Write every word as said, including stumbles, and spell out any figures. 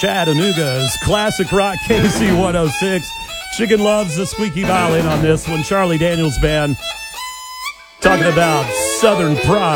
Chattanooga's classic rock K C one oh six. Chicken loves the squeaky violin on this one. Charlie Daniels Band talking about Southern pride.